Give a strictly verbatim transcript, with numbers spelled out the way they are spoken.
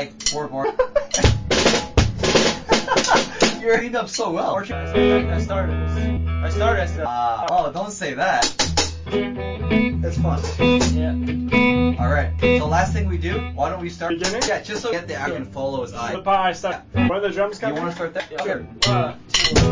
like four more. You're cleaned up so well. I started. I started. I started. I started. Uh, oh, don't say that. It's fun. Yeah. Alright, so last thing we do, why don't we start? Beginning? Yeah, just so we get the actor can follow his eye. The pie start. When the drums You come want to in? start that? Yeah. Sure. One, two.